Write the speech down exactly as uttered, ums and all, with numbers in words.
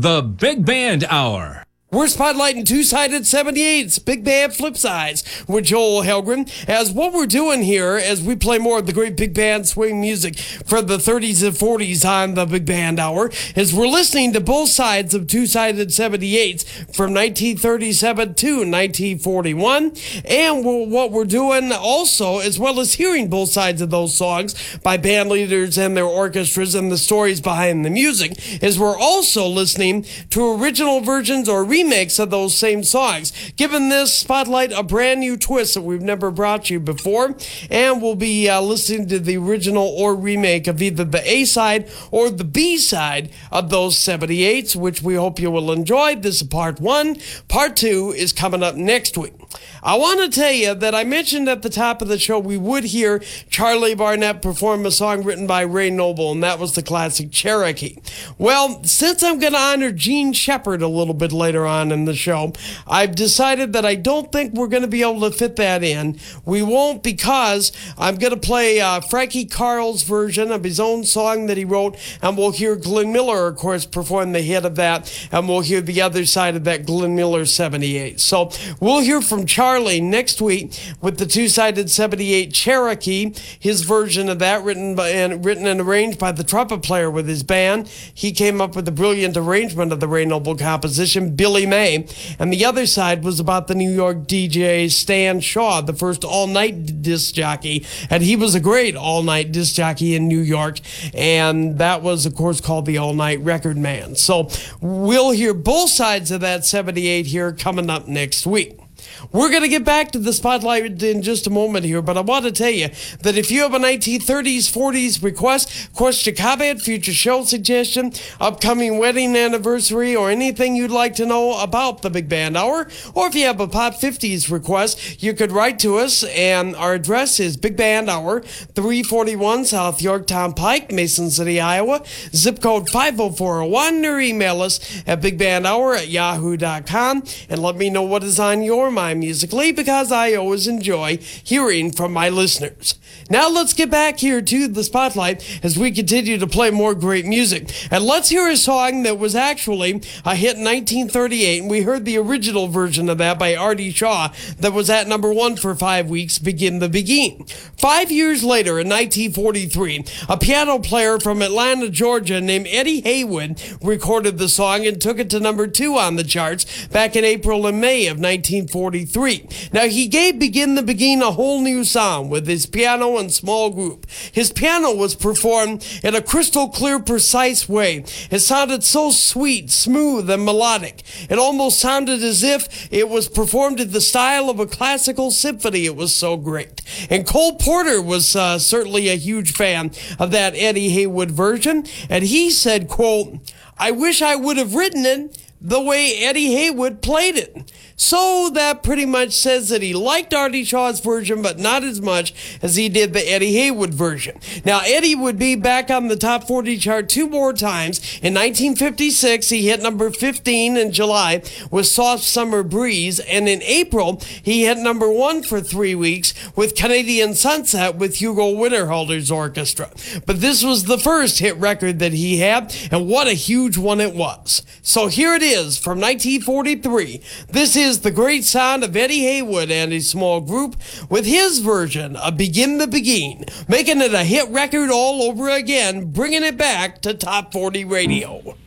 The Big Band Hour. We're spotlighting two-sided seventy-eights, big band flip sides with Joel Helgren. As what we're doing here, as we play more of the great big band swing music from the thirties and forties on the Big Band Hour, is we're listening to both sides of two-sided seventy-eights from nineteen thirty-seven to nineteen forty-one. And we're, what we're doing also, as well as hearing both sides of those songs by band leaders and their orchestras and the stories behind the music, is we're also listening to original versions or remixes remakes of those same songs, giving this spotlight a brand new twist that we've never brought you before. And we'll be uh, listening to the original or remake of either the A side or the B side of those seventy-eights, which we hope you will enjoy. This is part one. Part two is coming up next week. I want to tell you that I mentioned at the top of the show we would hear Charlie Barnet perform a song written by Ray Noble, and that was the classic Cherokee. Well, since I'm going to honor Gene Shepard a little bit later on in the show, I've decided that I don't think we're going to be able to fit that in. We won't, because I'm going to play uh, Frankie Carl's version of his own song that he wrote, and we'll hear Glenn Miller, of course, perform the hit of that, and we'll hear the other side of that Glenn Miller seventy-eight. So we'll hear from Charlie next week with the two-sided seventy-eight Cherokee, his version of that, written by, and written and arranged by the trumpet player with his band. He came up with a brilliant arrangement of the Ray Noble composition, Billy May. And the other side was about the New York D J Stan Shaw, the first all-night disc jockey, and he was a great all-night disc jockey in New York, and that was, of course, called the All-Night Record Man. So we'll hear both sides of that seventy-eight here coming up next week. We're going to get back to the spotlight in just a moment here, but I want to tell you that if you have a nineteen thirties, forties request, question, comment, future show suggestion, upcoming wedding anniversary, or anything you'd like to know about the Big Band Hour, or if you have a Pop fifties request, you could write to us, and our address is Big Band Hour, three forty-one South Yorktown Pike, Mason City, Iowa, zip code five oh four oh one, or email us at bigbandhour at yahoo dot com, and let me know what is on your mind musically, because I always enjoy hearing from my listeners. Now let's get back here to the spotlight as we continue to play more great music. And let's hear a song that was actually a hit in nineteen thirty-eight, and we heard the original version of that by Artie Shaw that was at number one for five weeks, Begin the Begin. Five years later, in nineteen forty-three, a piano player from Atlanta, Georgia named Eddie Haywood recorded the song and took it to number two on the charts back in April and May of nineteen forty-three. Now, he gave Begin the Begin a whole new sound with his piano and small group. His piano was performed in a crystal clear, precise way. It sounded so sweet, smooth, and melodic. It almost sounded as if it was performed in the style of a classical symphony. It was so great. And Cole Porter was uh, certainly a huge fan of that Eddie Haywood version, and he said, quote, "I wish I would have written it the way Eddie Haywood played it." So that pretty much says that he liked Artie Shaw's version, but not as much as he did the Eddie Haywood version. Now, Eddie would be back on the top forty chart two more times. In nineteen fifty-six, he hit number fifteen in July with Soft Summer Breeze, and in April, he hit number one for three weeks with Canadian Sunset with Hugo Winterhalter's orchestra. But this was the first hit record that he had, and what a huge one it was. So here it is from nineteen forty-three. This is the great sound of Eddie Haywood and his small group with his version of Begin the Begin, making it a hit record all over again, bringing it back to top forty radio.